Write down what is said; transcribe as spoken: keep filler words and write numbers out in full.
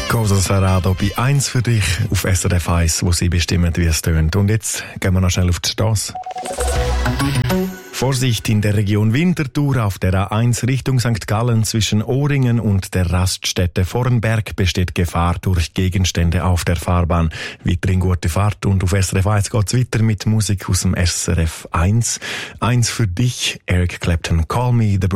Cosa Sarado bei eins für dich auf S R F eins, wo sie bestimmen, wie es tönt. Und jetzt gehen wir noch schnell auf die Straße. Vorsicht in der Region Winterthur auf der A eins Richtung Sankt Gallen zwischen Ohringen und der Raststätte Vornberg besteht Gefahr durch Gegenstände auf der Fahrbahn. Weiterhin gute Fahrt und auf S R F eins geht's weiter mit Musik aus dem S R F eins. Eins für dich, Eric Clapton, Call Me the